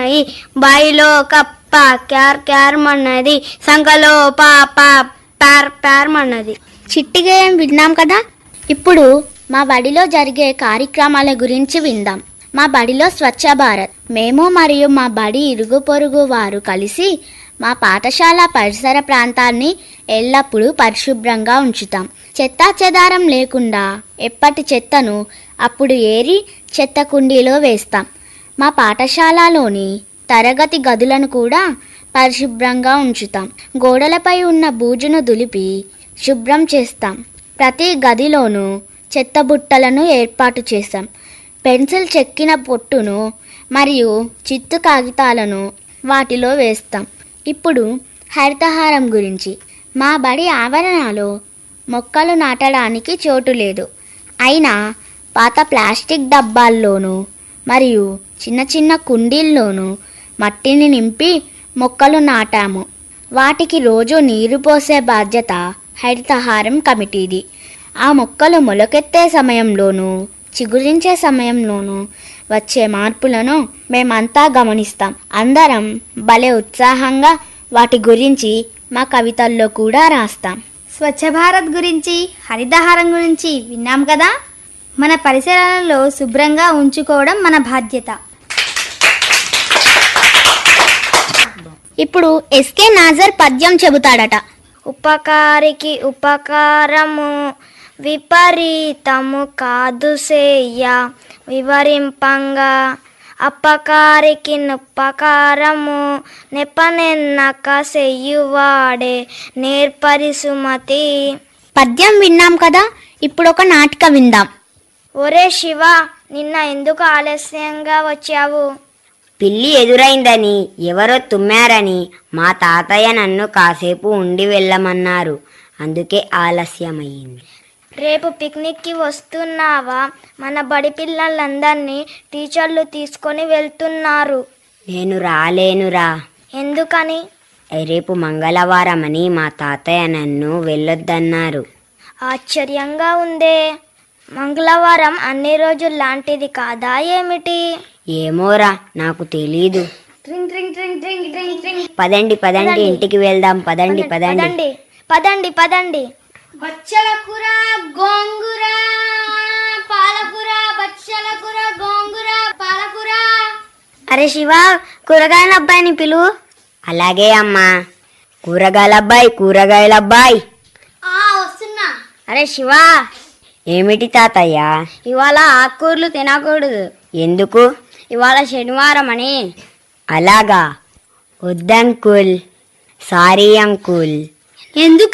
ఉన్నాయి. బాయిలో కప్ప క్యార్ క్యార్ మన్నది, సంకలో పాప ప్యార్ ప్యార్ మన్నది. చిట్టి గేయం విన్నాం కదా. ఇప్పుడు మా బడిలో జరిగే కార్యక్రమాల గురించి విందాం. మా బడిలో స్వచ్ఛ భారత్. మేము మరియు మా బడి ఇరుగు పొరుగు వారు కలిసి మా పాఠశాల పరిసర ప్రాంతాన్ని ఎల్లప్పుడూ పరిశుభ్రంగా ఉంచుతాం. చెత్తా చెదారం లేకుండా ఎప్పటి చెత్తను అప్పుడు ఏరి చెత్త కుండీలో వేస్తాం. మా పాఠశాలలోని తరగతి గదులను కూడా పరిశుభ్రంగా ఉంచుతాం. గోడలపై ఉన్న బూజును దులిపి శుభ్రం చేస్తాం. ప్రతి గదిలోనూ చెత్త బుట్టలను ఏర్పాటు చేస్తాం. పెన్సిల్ చెక్కిన పొట్టును మరియు చిత్తు కాగితాలను వాటిలో వేస్తాం. ఇప్పుడు హరితహారం గురించి. మా బడి ఆవరణలో మొక్కలు నాటడానికి చోటు లేదు. అయినా పాత ప్లాస్టిక్ డబ్బాల్లోనూ మరియు చిన్న చిన్న కుండీల్లోనూ మట్టిని నింపి మొక్కలు నాటాము. వాటికి రోజు నీరు పోసే బాధ్యత హరితహారం కమిటీది. ఆ మొక్కలు మొలకెత్తే సమయంలోనూ చిగురించే సమయంలోనూ వచ్చే మార్పులను మేమంతా గమనిస్తాం. అందరం భలే ఉత్సాహంగా వాటి గురించి మా కవితల్లో కూడా రాస్తాం. స్వచ్ఛ భారత్ గురించి, హరితహారం గురించి విన్నాం కదా. మన పరిసరాలలో శుభ్రంగా ఉంచుకోవడం మన బాధ్యత. ఇప్పుడు ఎస్కే నాజర్ పద్యం చెబుతాడట. ఉపకారికి ఉపకారము విపరీతము కాదు సేయ, వివరింపంగా అపకారికి నుపకారము నెపనెన్నక చెయ్యువాడే నేర్పరి సుమతి. పద్యం విన్నాం కదా. ఇప్పుడు ఒక నాటిక విందాం. ఒరే శివ, నిన్న ఎందుకు ఆలస్యంగా వచ్చావు? పిల్లి ఎదురైందని ఎవరో తుమ్మారని మా తాతయ్య నన్ను కాసేపు ఉండి వెళ్ళమన్నారు. అందుకే ఆలస్యమయ్యింది. రేపు పిక్నిక్కి వస్తున్నావా? మన బడి పిల్లలందరినీ టీచర్లు తీసుకొని వెళ్తున్నారు. నేను రాలేనురా. ఎందుకని? రేపు మంగళవారమని మా తాతయ్య నన్ను వెళ్ళొద్దన్నారు. ఆశ్చర్యంగా ఉందే. మంగళవారం అన్ని రోజులు లాంటిది కాదా ఏమిటి? ఏమోరా, నాకు తెలీదు. పదండి పదండి, ఇంటికి వెళ్దాం. పదండి పదండి పదండి పదండి. బచ్చల కూర గోంగూర పాలకూర, బచ్చల కూర గోంగూర పాలకూర. అరే శివ, కూరగాయల అబ్బాయిని పిలువు. అలాగే అమ్మా. కూరగాయల అబ్బాయి. వస్తున్నా. అరే శివ. ఏమిటి తాతయ్య? ఇవాళ ఆకుకూరలు తినకూడదు. ఎందుకు? ఇవాళ శనివారం అని. అలాగా? వద్దంకుల్. Sorry uncle. ఎందుకు?